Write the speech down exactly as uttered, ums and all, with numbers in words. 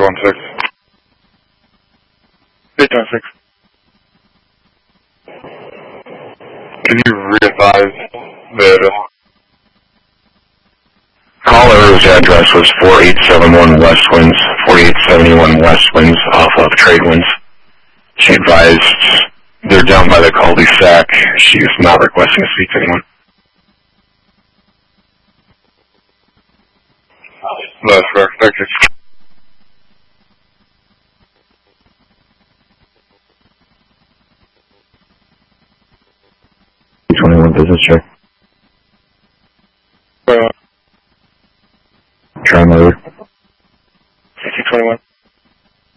one six. eight nine six. Can you re-advise the address? Caller's address was forty-eight seventy-one West Winds, forty-eight seventy-one West Winds off of Trade Winds. She advised they're down by the cul-de-sac. She is not requesting to speak to anyone. That's correct. Thank you. twenty-one business check.